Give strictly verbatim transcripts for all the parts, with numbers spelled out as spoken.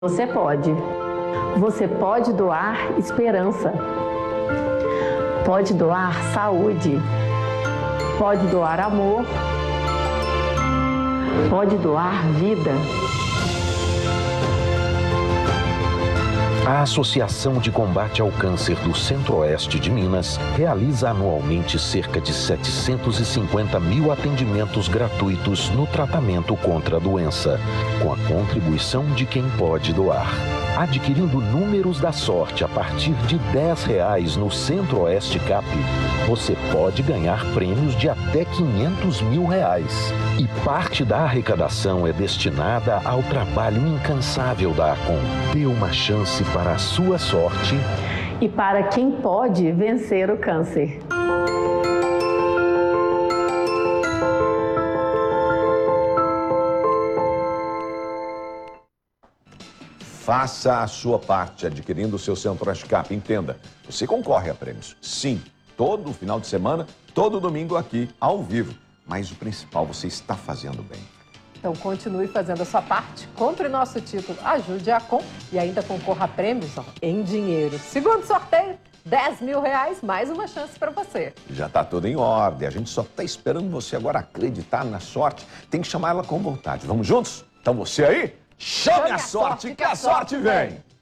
Você pode. Você pode doar esperança. Pode doar saúde. Pode doar amor. Pode doar vida. A Associação de Combate ao Câncer do Centro-Oeste de Minas realiza anualmente cerca de setecentos e cinquenta mil atendimentos gratuitos no tratamento contra a doença, com a contribuição de quem pode doar. Adquirindo números da sorte a partir de dez reais no Centro-Oeste Cap, você pode ganhar prêmios de até quinhentos mil reais. E parte da arrecadação é destinada ao trabalho incansável da ACOM. Dê uma chance para a sua sorte e para quem pode vencer o câncer. Faça a sua parte adquirindo o seu Centro-Oeste Cap. Entenda, você concorre a prêmios. Sim, todo final de semana, todo domingo aqui, ao vivo. Mas o principal, você está fazendo bem. Então continue fazendo a sua parte, compre nosso título, ajude a ACOM e ainda concorra a prêmios ó, em dinheiro. Segundo sorteio, dez mil reais, mais uma chance para você. Já está tudo em ordem, a gente só está esperando você agora acreditar na sorte. Tem que chamar ela com vontade. Vamos juntos? Então você aí, chame, chame a, a sorte, sorte que a sorte vem! vem.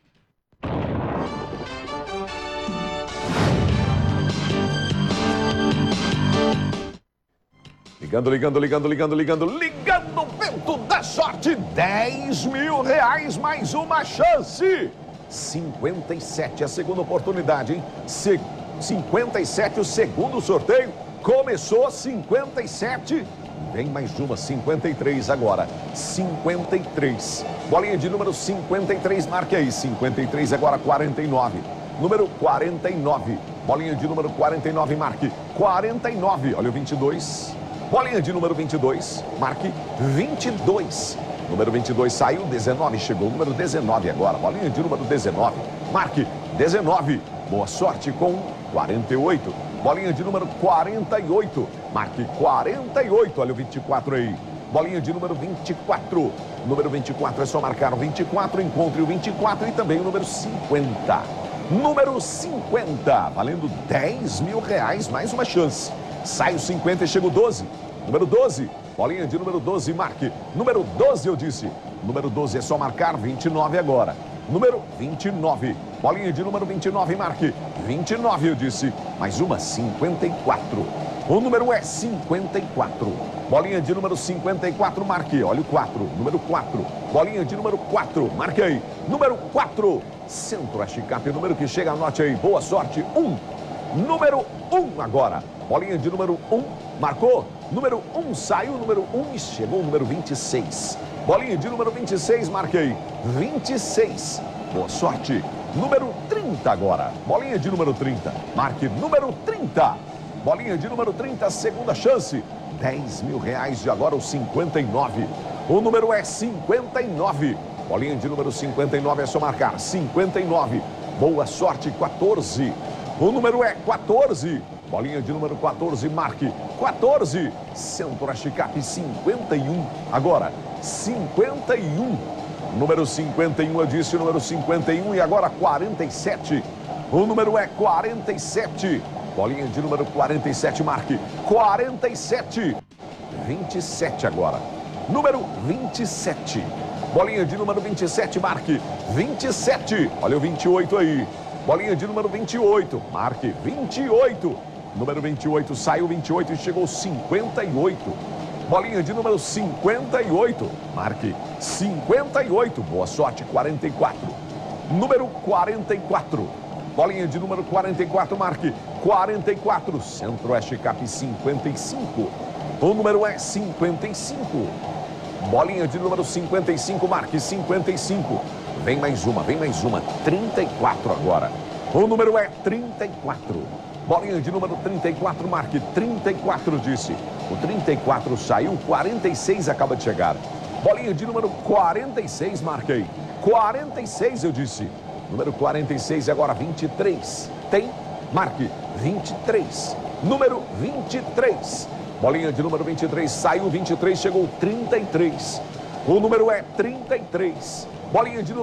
Ligando, ligando, ligando, ligando, ligando, ligando o vento da sorte, dez mil reais, mais uma chance. cinquenta e sete, a segunda oportunidade, hein? Se... cinquenta e sete, o segundo sorteio, começou, cinquenta e sete, vem mais uma, cinquenta e três agora, cinquenta e três, bolinha de número cinquenta e três, marque aí, cinquenta e três agora, quarenta e nove, número quarenta e nove, bolinha de número quarenta e nove, marque, quarenta e nove, olha o vinte e dois, bolinha de número vinte e dois, marque vinte e dois. Número vinte e dois saiu, dezenove chegou, número dezenove agora, bolinha de número dezenove, marque dezenove. Boa sorte com quarenta e oito. Bolinha de número quarenta e oito, marque quarenta e oito, olha o vinte e quatro aí. Bolinha de número vinte e quatro. Número vinte e quatro é só marcar o vinte e quatro, encontre o vinte e quatro e também o número cinquenta. Número cinquenta, valendo dez mil reais, mais uma chance. Sai o cinquenta e chega o doze. Número doze, bolinha de número doze, marque. Número doze, eu disse. Número doze é só marcar, vinte e nove agora. Número vinte e nove, bolinha de número vinte e nove, marque. vinte e nove, eu disse. Mais uma, cinquenta e quatro. O número é cinquenta e quatro. Bolinha de número cinquenta e quatro, marque. Olha o quatro, número quatro. Bolinha de número quatro, marque aí. Número quatro. Centro-Oeste Cap, número que chega, anote aí. Boa sorte, um. Número um agora. Bolinha de número um, marcou. Número um saiu, número um e chegou o número vinte e seis. Bolinha de número vinte e seis, marquei. vinte e seis. Boa sorte. Número trinta agora. Bolinha de número trinta. Marque número trinta. Bolinha de número trinta, segunda chance. dez mil reais e agora o cinquenta e nove. O número é cinquenta e nove. Bolinha de número cinquenta e nove é só marcar. cinquenta e nove. Boa sorte, quatorze. O número é quatorze. Bolinha de número quatorze, marque. quatorze. Centro-Oeste Cap, cinquenta e um. Agora, cinquenta e um. Número cinquenta e um, eu disse, número cinquenta e um e agora quarenta e sete. O número é quarenta e sete. Bolinha de número quarenta e sete, marque. quarenta e sete. vinte e sete agora. Número vinte e sete. Bolinha de número vinte e sete, marque. vinte e sete. Olha o vinte e oito aí. Bolinha de número vinte e oito, marque vinte e oito. Número vinte e oito, saiu vinte e oito e chegou cinquenta e oito. Bolinha de número cinquenta e oito, marque cinquenta e oito. Boa sorte, quarenta e quatro. Número quarenta e quatro. Bolinha de número quarenta e quatro, marque quarenta e quatro. Centro-Oeste Cap, cinquenta e cinco. O número é cinquenta e cinco. Bolinha de número cinquenta e cinco, marque cinquenta e cinco. Vem mais uma, vem mais uma. trinta e quatro agora. O número é trinta e quatro. Bolinha de número trinta e quatro, marque trinta e quatro, disse. O trinta e quatro saiu, quarenta e seis acaba de chegar. Bolinha de número quarenta e seis, marquei. quarenta e seis, eu disse. Número quarenta e seis, agora vinte e três. Tem? Marque vinte e três. Número vinte e três. Bolinha de número vinte e três, saiu vinte e três, chegou trinta e três. O número é trinta e três. Bolinha de